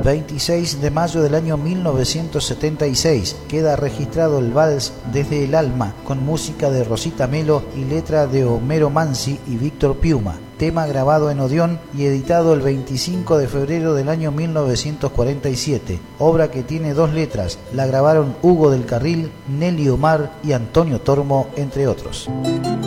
26 de mayo del año 1976 queda registrado el vals Desde el alma, con música de Rosita Melo y letra de Homero Mansi y Víctor Piuma. Tema grabado en Odeón y editado el 25 de febrero del año 1947. Obra que tiene 2 letras. La grabaron Hugo del Carril, Nelly Omar y Antonio Tormo, entre otros.